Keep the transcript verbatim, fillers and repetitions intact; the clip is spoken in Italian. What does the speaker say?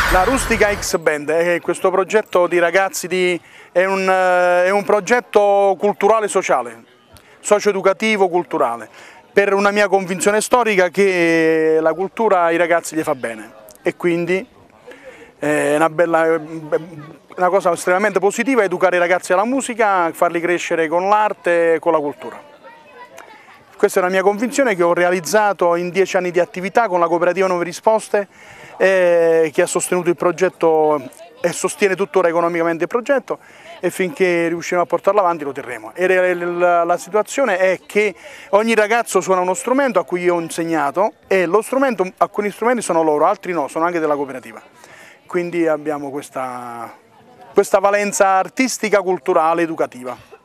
La Rustica X Band è questo progetto di ragazzi, di, è, un, è un progetto culturale sociale, socio-educativo culturale, per una mia convinzione storica che la cultura ai ragazzi gli fa bene e quindi è una, bella, una cosa estremamente positiva educare i ragazzi alla musica, farli crescere con l'arte e con la cultura. Questa è la mia convinzione che ho realizzato in dieci anni di attività con la cooperativa Nuove Risposte, eh, che ha sostenuto il progetto e sostiene tuttora economicamente il progetto, e finché riusciremo a portarlo avanti lo terremo. E la, la situazione è che ogni ragazzo suona uno strumento a cui io ho insegnato e lo strumento, alcuni strumenti sono loro, altri no, sono anche della cooperativa. Quindi abbiamo questa, questa valenza artistica, culturale, educativa.